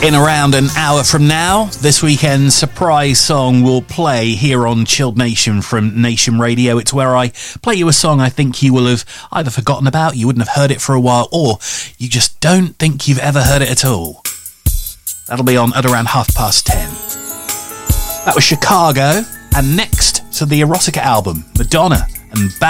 In around an hour from now, this weekend's surprise song will play here on Chilled Nation from Nation Radio. It's where I play you a song I think you will have either forgotten about, you wouldn't have heard it for a while, or you just don't think you've ever heard it at all. That'll be on at around 10:30. That was Chicago, and next to the Erotica album, Madonna and Bad